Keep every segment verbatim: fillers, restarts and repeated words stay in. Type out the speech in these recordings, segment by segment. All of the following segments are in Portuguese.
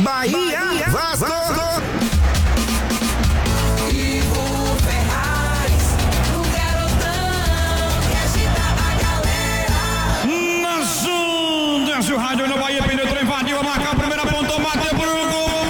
Bahia, Vasco. O rádio no Bahia penetrou, invadiu, marcar a primeira ponta, bateu pro gol.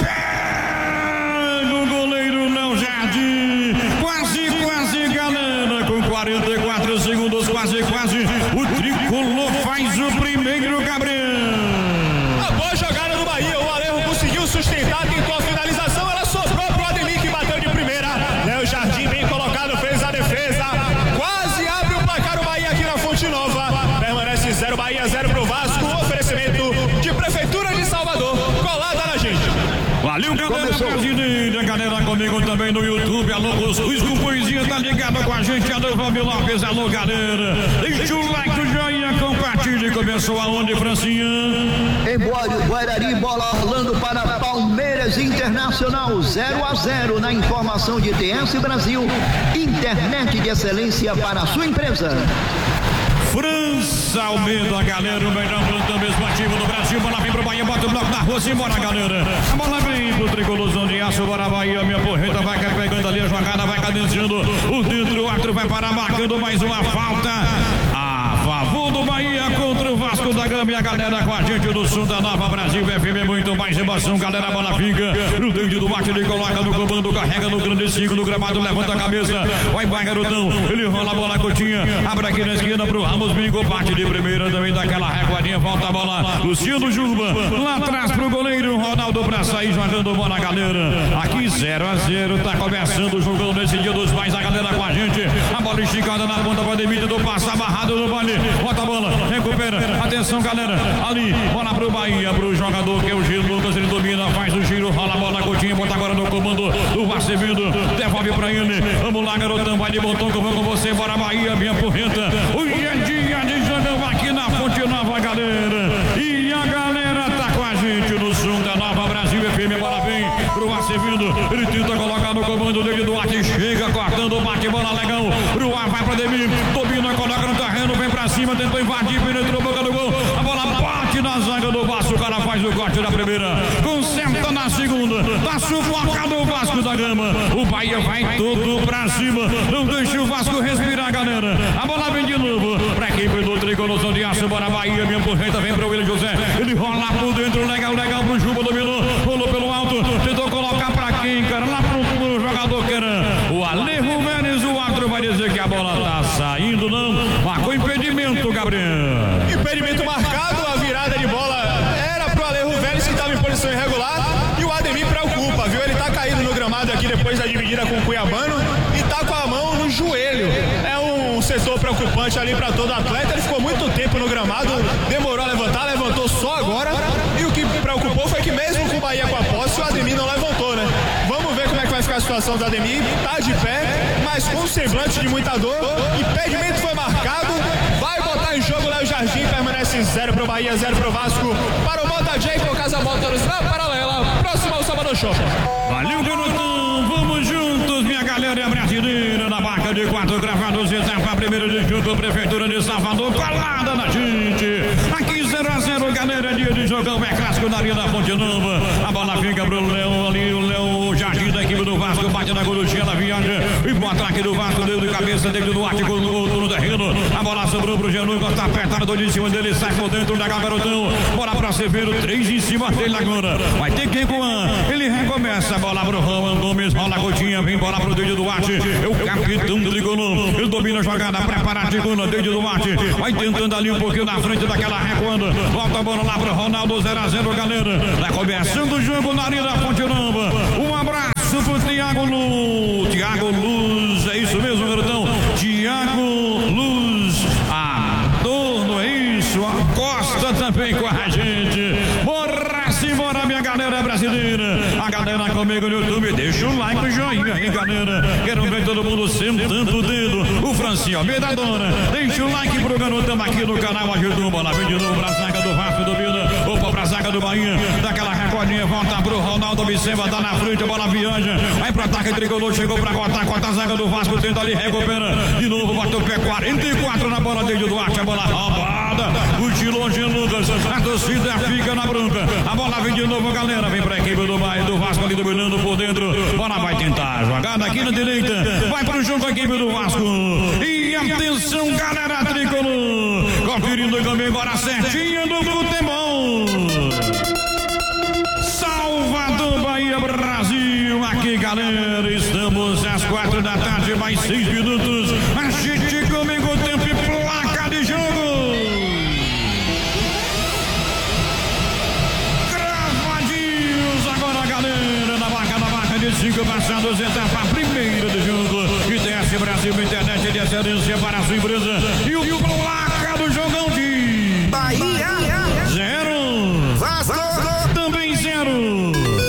O goleiro Léo Jardim. Quase, quase, galera. Com quarenta e quatro segundos, quase, quase. O tricolor faz o primeiro, Gabriel. A boa jogada do Bahia. O Alejo conseguiu sustentar, tentou a finalização. Ela sobrou pro Ademir, que bateu de primeira. Léo Jardim, bem colocado, fez a defesa. Quase abre o placar o Bahia aqui na Fonte Nova. Permanece zero Bahia, zero pro Vasco. De Prefeitura de Salvador, colada na gente. Valeu, galera brasileira, galera comigo também no YouTube. Alô, Cuscuz com Poesia, tá ligado com a gente. Alô, Fábio Lopes, alô, galera. Deixa o like, o joinha, compartilhe. Começou aonde, Francinha? Em Guarari, bola rolando para Palmeiras Internacional, zero a zero na informação de T S Brasil. Internet de excelência para a sua empresa. França Almeida, galera, o melhor plantão esportivo do Brasil. Bola vem pro Bahia, bota o bloco na rua, simbora, galera. A bola vem pro tricolorzão de aço, bora Bahia, minha porreta vai pegando ali a jogada, vai cadenciando. O dentro, o árbitro vai parar, marcando mais uma falta. A favor do Bahia contra o Vasco da Gama. E a galera com a gente do Sul da Nova Brasil F M, muito mais emoção, galera. A bola fica no dente do bate, ele coloca no comando, carrega no grande cinco, no gramado, levanta a cabeça. Vai, vai, garotão. Ele rola a bola, Coutinho, abre aqui na esquerda pro Ramos. Bingo, bate de primeira, também daquela recuadinha, volta a bola, Luciano Juba, lá atrás pro goleiro Ronaldo pra sair jogando bola, galera. Aqui zero a zero, tá começando o jogo nesse dia dos pais, a galera com a gente. A bola esticada na ponta pra Demita do passo, amarrado no vale, bota a bola, recupera, atenção, galera, ali, bola pro Bahia, pro jogador que é o Giro Lucas, ele domina, faz o giro, rola a bola, Coutinho, bota agora no comando do Vacevindo, devolve pra ele, vamos lá, garotão, vai de botão, que eu vou com você, bora Bahia, minha porreta, o dia de jogão aqui na Fonte Nova, galera. E a galera tá com a gente no som da Nova Brasil F M. Bola vem pro Acevindo. Ele tenta colocar no comando dele do Arte. Chega cortando, bate bola legal. Pro ar, vai pra Demir. Domina, coloca no terreno, vem pra cima, tentou invadir, penetrou boca do gol. A bola bate na zaga do Vasco. O cara faz o corte da primeira. Conserta na segunda. Tá sufocado o Vasco da Gama. O Bahia vai todo pra cima. Não deixa o Vasco respirar, galera. A bola vem de novo pra equipe do tricolorzão de aço, bora Bahia, minha porreta, vem pro William José, ele rola por dentro, legal, legal pro Juba, dominou, rolou pelo alto, tentou colocar pra quem, cara, lá pro, pro jogador que era o Alejo Vélez, o árbitro vai dizer que a bola tá saindo, não, marcou impedimento, Gabriel. Impedimento marcado, a virada de bola era pro Alejo Vélez, que tava em posição irregular, e o Ademir preocupa, viu, ele tá caído no gramado aqui depois da dividida com o Cuiabano, e tá com a mão no joelho, é um setor preocupante ali para todo atleta. Ele ficou muito tempo no gramado, demorou a levantar, levantou só agora. E o que preocupou foi que mesmo com o Bahia com a posse, o Ademir não levantou, né? Vamos ver como é que vai ficar a situação do Ademir. Tá de pé, mas com semblante de muita dor. Impedimento foi marcado. Vai botar em jogo Léo Jardim. Permanece zero pro Bahia, zero pro Vasco. Para o Mota J, com o Casa Motors na paralela. Próximo ao Salvador Shopping. Valeu, garotão. Vamos juntos, minha galera brasileira. Na barca de quatro gravados, etapa primeira de junto, Prefeitura de Salvador, colada na gente. Aqui zero a zero, galera, dia de jogão, é clássico na linha da Fonte Nova. A bola fica pro Léo ali, o Léo Jardim da equipe do Vasco, bate na goluchinha, ela viaja. E pro ataque do Vasco, deu de cabeça dele do Arte, no terreno. A bola sobrou pro Genu, tá apertado, dois em cima dele, sai por dentro da garotão. Bola pra Severo, três em cima dele agora. Vai ter que recuar, ele recomeça. A bola pro Roman Gomes, rola a gotinha, vem bola pro dedo do Arte. É o capitão do tricolor, ele domina a jogada, prepara a segunda, dedo do Arte. Vai tentando ali um pouquinho na frente daquela recuando. Volta a bola lá pro Ronaldo, zero a zero, galera. Tá começando o jogo na linha da Fonte Nova. Um abraço pro Thiago Luz. Thiago Luz, é isso mesmo, garotão? Thiago Luz, Adorno, é isso? A Costa também com a gente. Bora, simbora, minha galera brasileira. A galera comigo no YouTube, deixa o like, o joinha aí, galera. Quero ver todo mundo sentando o dedo. O Francinho Almeida Dona, deixa o like pro garotão aqui no canal, ajudou. Bola vem de novo pra zaga do Vasco, domina. Opa, pra zaga do Bahia, daquela recordinha, volta pro Ronaldo Vicema, tá na frente, a bola viaja. Vai pro ataque tricolor, chegou pra cortar, corta a zaga do Vasco, tenta ali, recupera. De novo, bateu o pé, quarenta e quatro na bola dele do Arte, a bola rouba. parada. Cochilou de Lucas. A torcida fica na bronca. A bola vem de novo, galera. Vem pra equipe do Bahia, do Vasco ali dominando por dentro. Bola vai tentar jogada aqui na direita. Vai pro jogo a equipe do Vasco. E atenção, galera tricolor. Conferindo também agora certinha do futebol. Salvador, Bahia, Brasil. Aqui, galera, estamos às quatro da tarde, mais seis minutos. A gente comigo o tempo e placa de jogo. Cravadinhos agora, galera, na marca, na marca de cinco passados, etapa primeira do jogo. E T S Brasil, internet de excelência para a sua empresa. E o, e o placa do jogão de Bahia zero, Vasco também zero.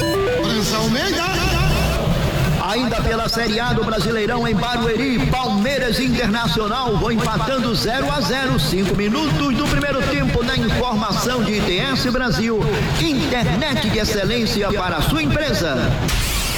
Ainda pela Série A do Brasileirão em Barueri, Palmeiras e Internacional vão empatando zero a zero, cinco minutos do primeiro tempo na informação de I T S Brasil, internet de excelência para a sua empresa.